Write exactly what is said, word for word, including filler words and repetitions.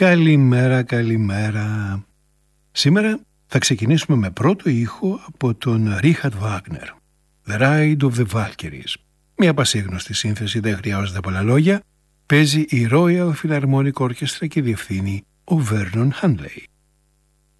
Καλημέρα, καλημέρα. Σήμερα θα ξεκινήσουμε με πρώτο ήχο από τον Ρίχαρντ Βάγνερ, The Ride of the Valkyries. Μια πασίγνωστη σύνθεση, δεν χρειάζεται πολλά λόγια. Παίζει η Royal Philharmonic Orchestra και διευθύνει ο Vernon Handley.